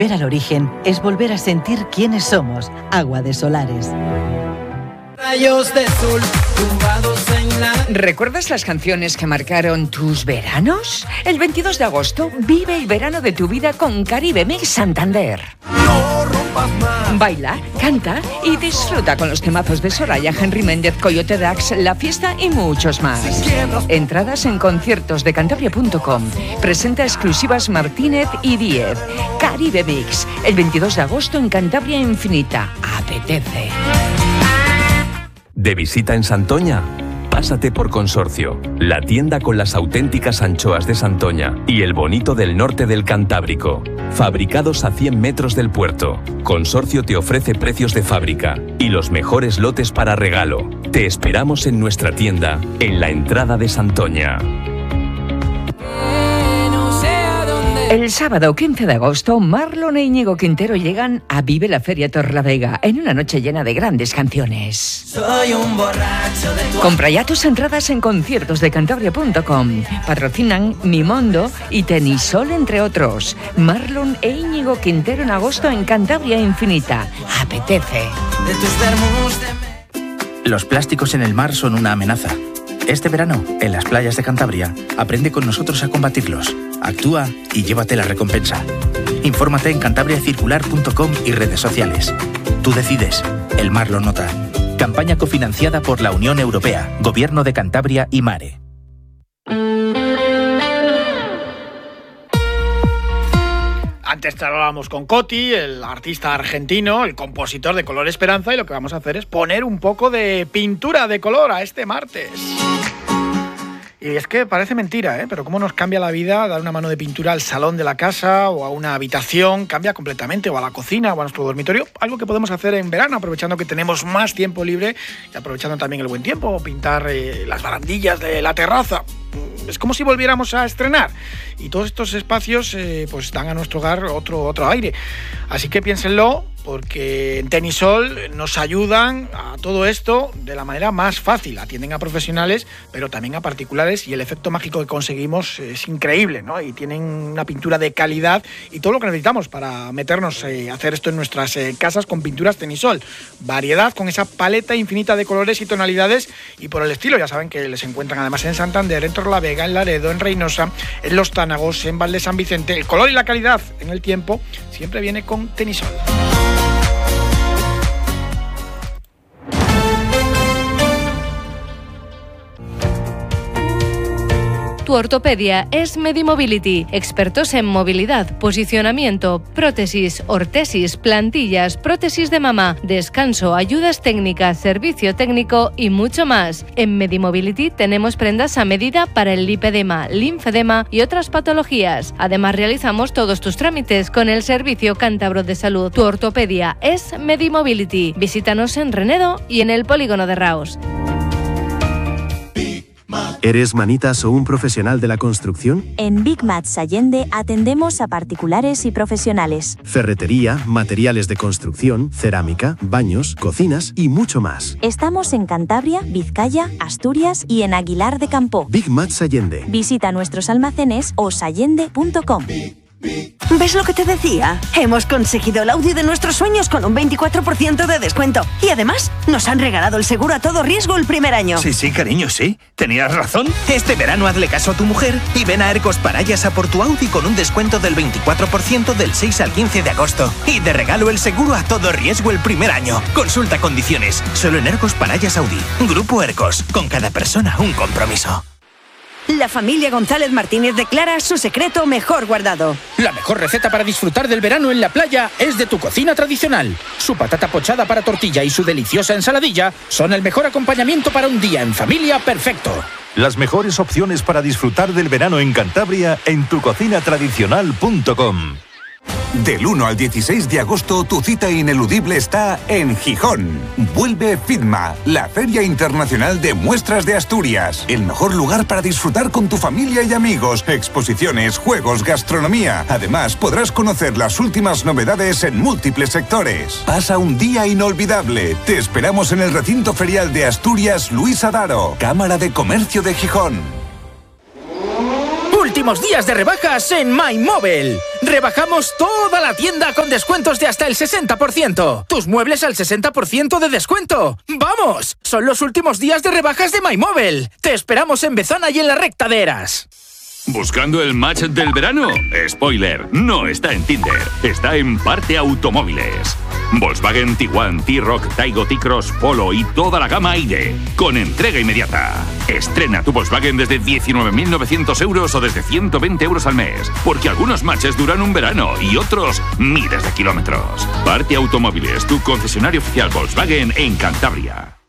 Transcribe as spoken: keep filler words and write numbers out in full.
Ver al origen es volver a sentir quiénes somos. Agua de Solares. Rayos de sol, tumbados en la... ¿Recuerdas las canciones que marcaron tus veranos? El veintidós de agosto vive el verano de tu vida con Caribe Mix Santander. No rompas más. Baila, canta y disfruta con los temazos de Soraya, Henry Méndez, Coyote Dax, La Fiesta y muchos más. Entradas en conciertos de cantabria punto com. Presenta exclusivas Martínez y Díez. Caribe Mix, el veintidós de agosto en Cantabria Infinita. Apetece. ¿De visita en Santoña? Pásate por Consorcio, la tienda con las auténticas anchoas de Santoña y el bonito del norte del Cantábrico. Fabricados a cien metros del puerto, Consorcio te ofrece precios de fábrica y los mejores lotes para regalo. Te esperamos en nuestra tienda, en la entrada de Santoña. El sábado quince de agosto, Marlon e Íñigo Quintero llegan a Vive la Feria Torlavega en una noche llena de grandes canciones. Soy un borracho de tu... Compra ya tus entradas en conciertos de cantabria punto com. Patrocinan Mimondo y Tenisol, entre otros. Marlon e Íñigo Quintero en agosto en Cantabria Infinita. Apetece. De tus vermús de... Los plásticos en el mar son una amenaza. Este verano, en las playas de Cantabria, aprende con nosotros a combatirlos. Actúa y llévate la recompensa. Infórmate en cantabria circular punto com y redes sociales. Tú decides, el mar lo nota. Campaña cofinanciada por la Unión Europea, Gobierno de Cantabria y Mare. Antes hablábamos con Coti, el artista argentino, el compositor de Color Esperanza, y lo que vamos a hacer es poner un poco de pintura de color a este martes. Y es que parece mentira, ¿eh? Pero cómo nos cambia la vida dar una mano de pintura al salón de la casa o a una habitación, cambia completamente, o a la cocina o a nuestro dormitorio, algo que podemos hacer en verano, aprovechando que tenemos más tiempo libre y aprovechando también el buen tiempo, pintar eh, las barandillas de la terraza. Es como si volviéramos a estrenar, y todos estos espacios eh, pues dan a nuestro hogar otro, otro aire. Así que piénsenlo, porque en Tenisol nos ayudan a todo esto de la manera más fácil. Atienden a profesionales, pero también a particulares, y el efecto mágico que conseguimos es increíble, ¿no? Y tienen una pintura de calidad y todo lo que necesitamos para meternos eh, a hacer esto en nuestras eh, casas con pinturas Tenisol. Variedad con esa paleta infinita de colores y tonalidades, y por el estilo. Ya saben que les encuentran además en Santander, en Torlavega, en Laredo, en Reynosa, en Los Tánagos, en Val de San Vicente. El color y la calidad en el tiempo siempre viene con Tenisol. Tu ortopedia es Medimobility, expertos en movilidad, posicionamiento, prótesis, ortesis, plantillas, prótesis de mama, descanso, ayudas técnicas, servicio técnico y mucho más. En Medimobility tenemos prendas a medida para el lipedema, linfedema y otras patologías. Además, realizamos todos tus trámites con el Servicio Cántabro de Salud. Tu ortopedia es Medimobility. Visítanos en Renedo y en el Polígono de Raos. ¿Eres manitas o un profesional de la construcción? En Big Mats Allende atendemos a particulares y profesionales. Ferretería, materiales de construcción, cerámica, baños, cocinas y mucho más. Estamos en Cantabria, Vizcaya, Asturias y en Aguilar de Campo. Big Mats Allende. Visita nuestros almacenes o sallende punto com. ¿Ves lo que te decía? Hemos conseguido el Audi de nuestros sueños con un veinticuatro por ciento de descuento. Y además, nos han regalado el seguro a todo riesgo el primer año. Sí, sí, cariño, sí. Tenías razón. Este verano hazle caso a tu mujer y ven a Ercos Parayas a por tu Audi con un descuento del veinticuatro por ciento del seis al quince de agosto. Y de regalo el seguro a todo riesgo el primer año. Consulta condiciones. Solo en Ercos Parayas Audi. Grupo Ercos. Con cada persona un compromiso. La familia González Martínez declara su secreto mejor guardado. La mejor receta para disfrutar del verano en la playa es de Tu Cocina Tradicional. Su patata pochada para tortilla y su deliciosa ensaladilla son el mejor acompañamiento para un día en familia perfecto. Las mejores opciones para disfrutar del verano en Cantabria en tu cocina tradicional punto com. Del uno al dieciséis de agosto, tu cita ineludible está en Gijón. Vuelve FIDMA, la Feria Internacional de Muestras de Asturias. El mejor lugar para disfrutar con tu familia y amigos. Exposiciones, juegos, gastronomía. Además, podrás conocer las últimas novedades en múltiples sectores. Pasa un día inolvidable. Te esperamos en el recinto ferial de Asturias Luis Adaro, Cámara de Comercio de Gijón. Últimos días de rebajas en MyMobile. rebajamos toda la tienda con descuentos de hasta el sesenta por ciento. Tus muebles al sesenta por ciento de descuento. ¡Vamos! Son los últimos días de rebajas de MyMobile. Te esperamos en Bezana y en la recta de Eras. ¿Buscando el match del verano? Spoiler, no está en Tinder, está en Parte Automóviles. Volkswagen Tiguan, T-Roc, Taigo, T-Cross, Polo y toda la gama Aire, con entrega inmediata. Estrena tu Volkswagen desde diecinueve mil novecientos euros o desde ciento veinte euros al mes, porque algunos matches duran un verano y otros miles de kilómetros. Parte Automóviles, tu concesionario oficial Volkswagen en Cantabria.